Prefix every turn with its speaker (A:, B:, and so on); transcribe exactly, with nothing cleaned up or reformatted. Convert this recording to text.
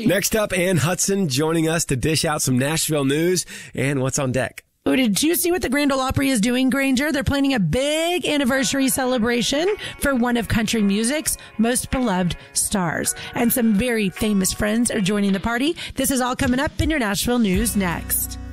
A: Next up, Ann Hudson joining us to dish out some Nashville news and what's on deck.
B: Oh, did you see what the Grand Ole Opry is doing, Granger? They're planning a big anniversary celebration for one of country music's most beloved stars. And some very famous friends are joining the party. This is all coming up in your Nashville news next.